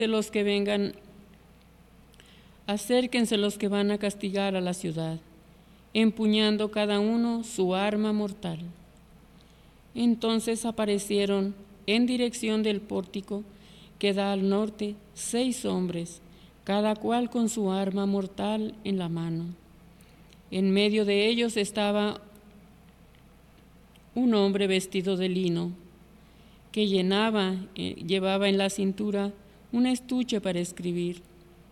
los que vengan, acérquense los que van a castigar a la ciudad, empuñando cada uno su arma mortal. Entonces aparecieron en dirección del pórtico que da al norte 6 hombres, cada cual con su arma mortal en la mano. En medio de ellos estaba un hombre vestido de lino, que llevaba en la cintura un estuche para escribir.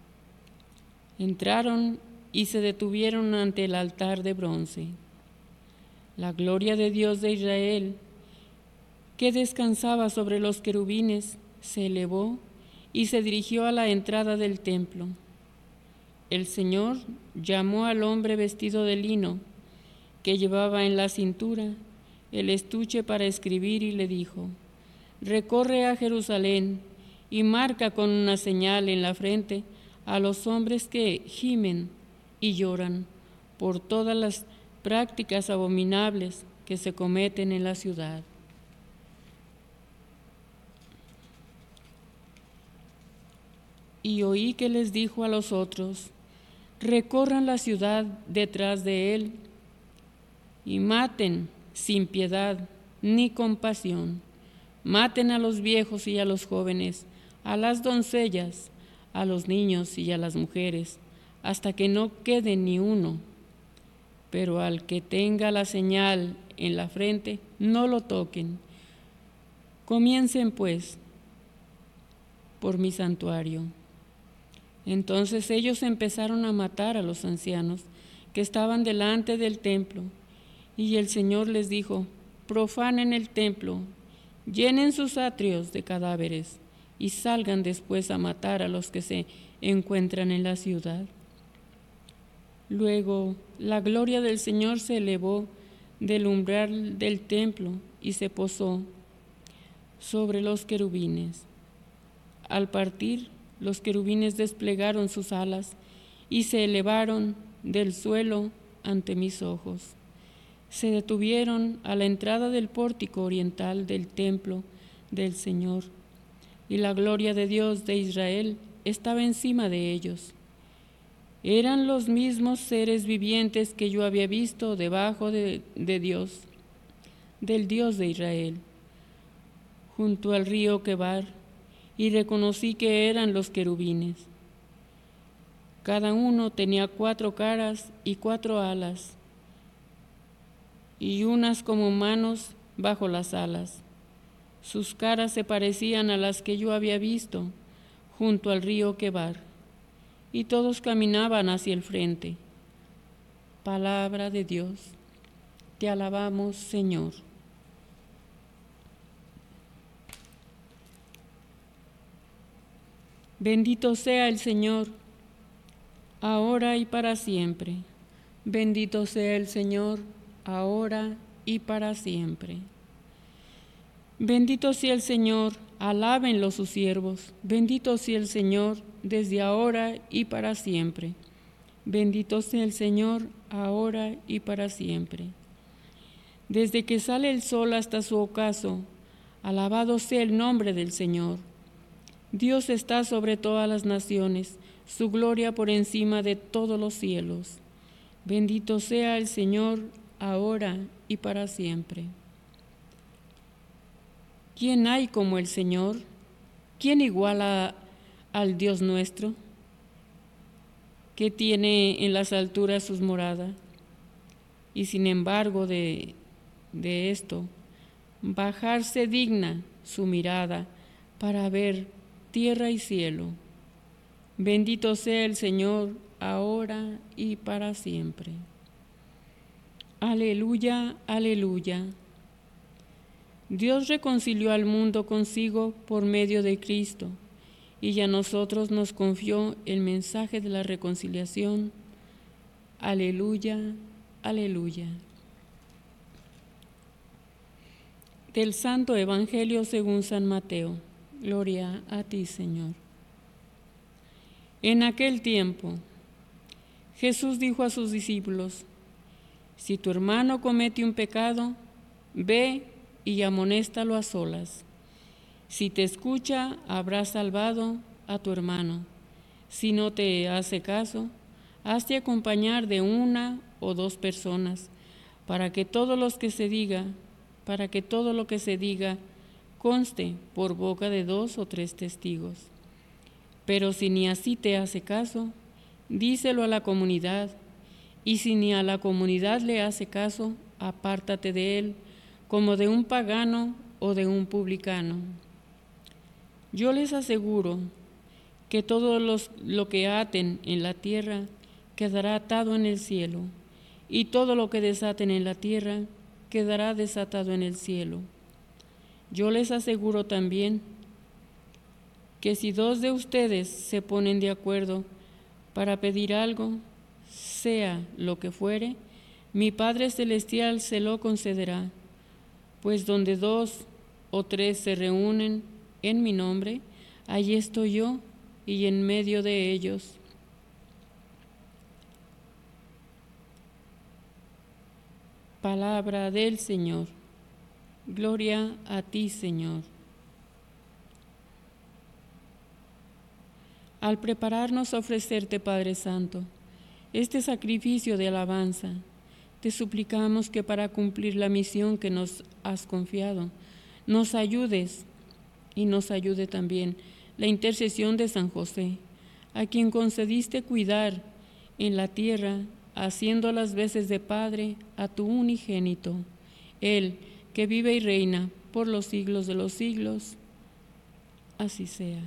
Entraron y se detuvieron ante el altar de bronce. La gloria de Dios de Israel, que descansaba sobre los querubines, se elevó y se dirigió a la entrada del templo. El Señor llamó al hombre vestido de lino, que llevaba en la cintura el estuche para escribir, y le dijo: recorre a Jerusalén y marca con una señal en la frente a los hombres que gimen y lloran por todas las prácticas abominables que se cometen en la ciudad. Y oí que les dijo a los otros: recorran la ciudad detrás de él y maten sin piedad ni compasión. Maten a los viejos y a los jóvenes, a las doncellas, a los niños y a las mujeres, hasta que no quede ni uno. Pero al que tenga la señal en la frente, no lo toquen. Comiencen, pues, por mi santuario. Entonces ellos empezaron a matar a los ancianos que estaban delante del templo, y el Señor les dijo: profanen el templo, llenen sus atrios de cadáveres y salgan después a matar a los que se encuentran en la ciudad. Luego la gloria del Señor se elevó del umbral del templo y se posó sobre los querubines. Al partir, los querubines desplegaron sus alas y se elevaron del suelo ante mis ojos. Se detuvieron a la entrada del pórtico oriental del templo del Señor, y la gloria de Dios de Israel estaba encima de ellos. Eran los mismos seres vivientes que yo había visto debajo de Dios, del Dios de Israel, junto al río Quebar, y reconocí que eran los querubines. Cada uno tenía 4 caras y 4 alas, y unas como manos bajo las alas. Sus caras se parecían a las que yo había visto junto al río Quebar, y todos caminaban hacia el frente. Palabra de Dios. Te alabamos, Señor. Bendito sea el Señor, ahora y para siempre. Bendito sea el Señor, ahora y para siempre. Bendito sea el Señor, alábenlo sus siervos. Bendito sea el Señor, desde ahora y para siempre. Bendito sea el Señor, ahora y para siempre. Desde que sale el sol hasta su ocaso, alabado sea el nombre del Señor. Dios está sobre todas las naciones, su gloria por encima de todos los cielos. Bendito sea el Señor, ahora y para siempre. ¿Quién hay como el Señor? ¿Quién iguala al Dios nuestro, que tiene en las alturas sus moradas? Y sin embargo de esto, bajarse digna su mirada para ver tierra y cielo. Bendito sea el Señor, ahora y para siempre. Aleluya, aleluya. Dios reconcilió al mundo consigo por medio de Cristo, y a nosotros nos confió el mensaje de la reconciliación. Aleluya, aleluya. Del Santo Evangelio según San Mateo. Gloria a ti, Señor. En aquel tiempo, Jesús dijo a sus discípulos: si tu hermano comete un pecado, ve y amonéstalo a solas. Si te escucha, habrás salvado a tu hermano. Si no te hace caso, hazte acompañar de 1 o 2 personas, para que todo lo que se diga conste por boca de 2 o 3 testigos. Pero si ni así te hace caso, díselo a la comunidad, y si ni a la comunidad le hace caso, apártate de él, como de un pagano o de un publicano. Yo les aseguro que todo lo que aten en la tierra quedará atado en el cielo, y todo lo que desaten en la tierra quedará desatado en el cielo. Yo les aseguro también que si 2 de ustedes se ponen de acuerdo para pedir algo, sea lo que fuere, mi Padre Celestial se lo concederá. Pues donde 2 o 3 se reúnen en mi nombre, allí estoy yo y en medio de ellos. Palabra del Señor. Gloria a ti, Señor. Al prepararnos a ofrecerte, Padre Santo, este sacrificio de alabanza, te suplicamos que para cumplir la misión que nos has confiado, nos ayudes y nos ayude también la intercesión de San José, a quien concediste cuidar en la tierra, haciendo las veces de Padre a tu unigénito, Él que vive y reina por los siglos de los siglos. Así sea.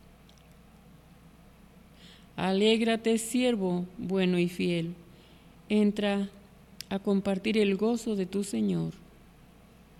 Alégrate, siervo bueno y fiel, entra a compartir el gozo de tu Señor.